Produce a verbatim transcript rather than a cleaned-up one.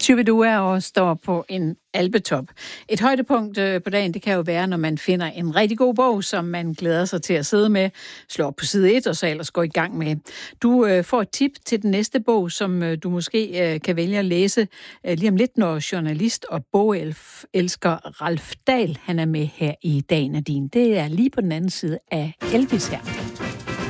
Shubidua og står på en alpetop. Et højdepunkt på dagen, det kan jo være, når man finder en rigtig god bog, som man glæder sig til at sidde med, slår på side et og så ellers går i gang med. Du øh, får et tip til den næste bog, som øh, du måske øh, kan vælge at læse øh, lige om lidt, når journalist og bogelsker Ralf Dahl, han er med her i Dagen er din. Det er lige på den anden side af Elvis her.